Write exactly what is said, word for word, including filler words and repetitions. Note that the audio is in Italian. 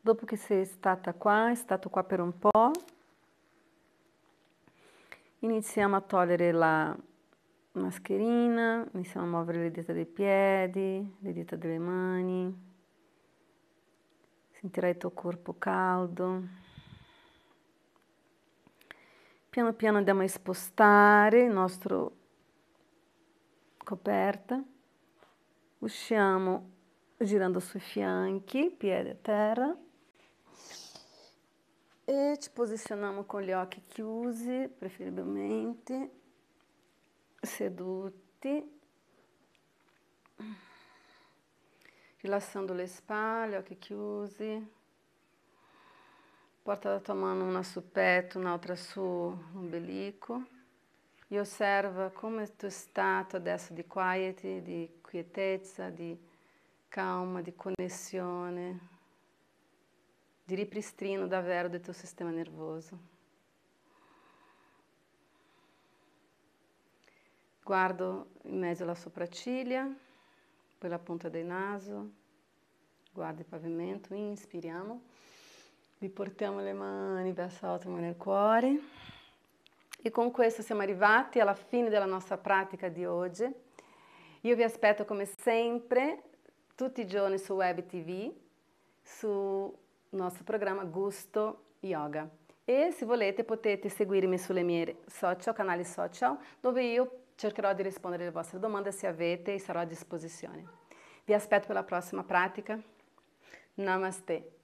Dopo che sei stata qua, è stato qua per un po', iniziamo a togliere la mascherina, iniziamo a muovere le dita dei piedi, le dita delle mani, sentirai il tuo corpo caldo. Piano piano andiamo a spostare il nostro coperta, usciamo girando sui fianchi, piede a terra e ci posizioniamo con gli occhi chiusi, preferibilmente seduti, rilassando le spalle, occhi chiusi. Porta la tua mano una sul petto, un'altra sull'ombelico e osserva come tu stato adesso di quiet, di quietezza, di calma, di connessione, di ripristino davvero del tuo sistema nervoso. Guardo in mezzo alla sopracciglia, poi la punta del naso, guarda il pavimento, inspiriamo, riportiamo le mani verso l'alto nel cuore e con questo siamo arrivati alla fine della nostra pratica di oggi. Io vi aspetto come sempre tutti i giorni su Web T V, sul nostro programma Gusto Yoga. E se volete potete seguirmi sulle mie social, canali social, dove io cercherò di rispondere alle vostre domande se avete e sarò a disposizione. Vi aspetto per la prossima pratica. Namaste.